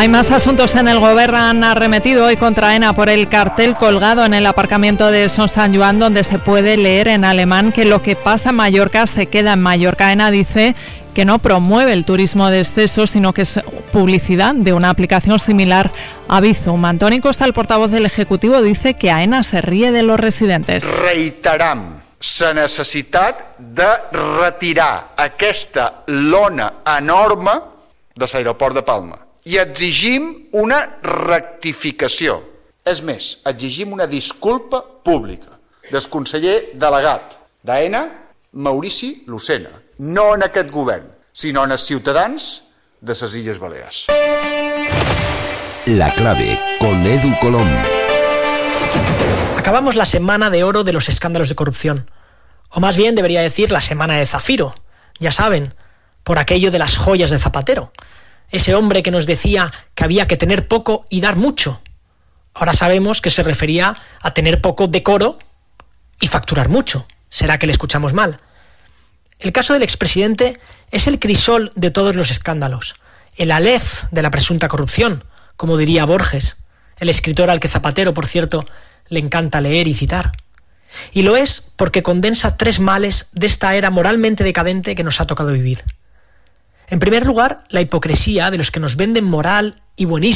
Hay más asuntos en el Gobierno. Han arremetido hoy contra AENA por el cartel colgado en el aparcamiento de Son Sant Joan, donde se puede leer en alemán que lo que pasa en Mallorca se queda en Mallorca. AENA dice que no promueve el turismo de exceso, sino que es publicidad de una aplicación similar a Bizum. Antoni Costa, el portavoz del Ejecutivo, dice que AENA se ríe de los residentes. Reiteram la necessitat de retirar aquesta lona enorme de l'aeroport de Palma i exigim una rectificació. És més, exigim una disculpa pública del conseller delegat d'AENA, Maurici Lucena, no en aquest govern, sinó en els ciutadans de les Illes Balears. La clave, con Edu Colom. Acabamos la semana de oro de los escándalos de corrupción. O más bien debería decir la semana de Zafiro. Ya saben, por aquello de las joyas de Zapatero. Ese hombre que nos decía que había que tener poco y dar mucho. Ahora sabemos que se refería a tener poco decoro y facturar mucho. ¿Será que le escuchamos mal? El caso del expresidente es el crisol de todos los escándalos. El alef de la presunta corrupción, como diría Borges, el escritor al que Zapatero, por cierto, le encanta leer y citar. Y lo es porque condensa tres males de esta era moralmente decadente que nos ha tocado vivir. En primer lugar, la hipocresía de los que nos venden moral y buenismo